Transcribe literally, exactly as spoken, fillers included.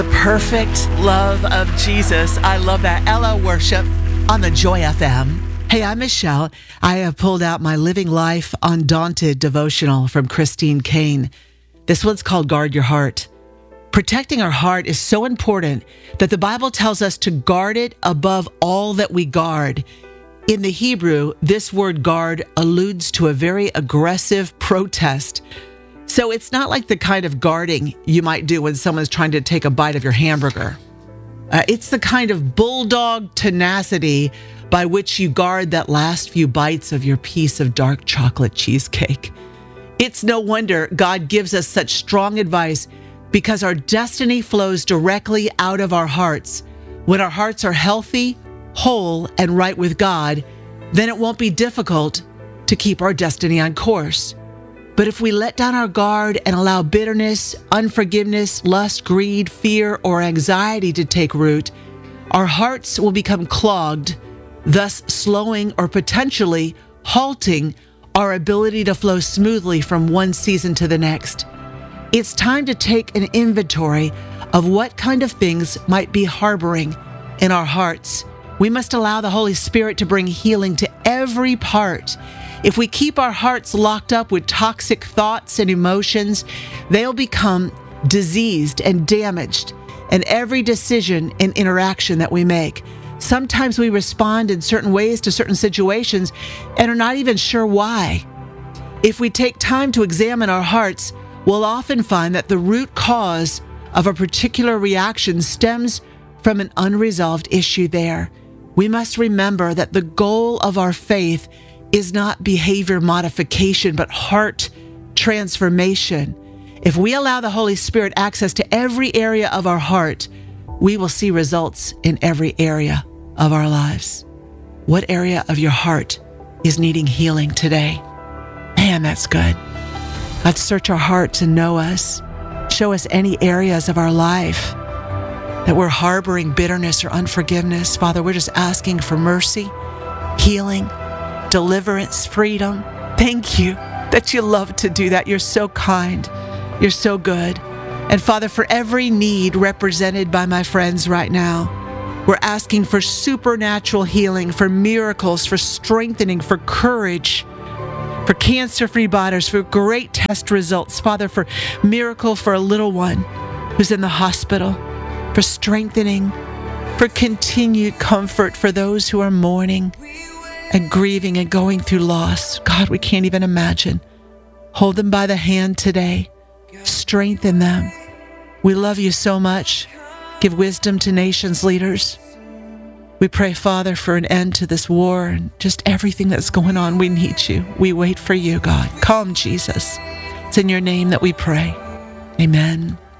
Perfect love of Jesus. I love that. Ella Worship on the Joy F M. Hey, I'm Michelle. I have pulled out my Living Life Undaunted devotional from Christine Caine. This one's called Guard Your Heart. Protecting our heart is so important that the Bible tells us to guard it above all that we guard. In the Hebrew, this word guard alludes to a very aggressive protest. So it's not like the kind of guarding you might do when someone's trying to take a bite of your hamburger. Uh, it's the kind of bulldog tenacity by which you guard that last few bites of your piece of dark chocolate cheesecake. It's no wonder God gives us such strong advice, because our destiny flows directly out of our hearts. When our hearts are healthy, whole, and right with God, then it won't be difficult to keep our destiny on course. But if we let down our guard and allow bitterness, unforgiveness, lust, greed, fear, or anxiety to take root, our hearts will become clogged, thus slowing or potentially halting our ability to flow smoothly from one season to the next. It's time to take an inventory of what kind of things might be harboring in our hearts. We must allow the Holy Spirit to bring healing to every part. If we keep our hearts locked up with toxic thoughts and emotions, they'll become diseased and damaged in every decision and interaction that we make. Sometimes we respond in certain ways to certain situations and are not even sure why. If we take time to examine our hearts, we'll often find that the root cause of a particular reaction stems from an unresolved issue there. We must remember that the goal of our faith is not behavior modification, but heart transformation. If we allow the Holy Spirit access to every area of our heart, we will see results in every area of our lives. What area of your heart is needing healing today? Man, that's good. Let's search our hearts and know us. Show us any areas of our life that we're harboring bitterness or unforgiveness. Father, we're just asking for mercy, healing, deliverance, freedom. Thank you that you love to do that. You're so kind. You're so good. And Father, for every need represented by my friends right now, we're asking for supernatural healing, for miracles, for strengthening, for courage, for cancer-free bodies, for great test results. Father, for miracle for a little one who's in the hospital, for strengthening, for continued comfort for those who are mourning and grieving and going through loss. God, we can't even imagine. Hold them by the hand today. Strengthen them. We love you so much. Give wisdom to nations' leaders. We pray, Father, for an end to this war and just everything that's going on. We need you. We wait for you, God. Come, Jesus. It's in your name that we pray. Amen.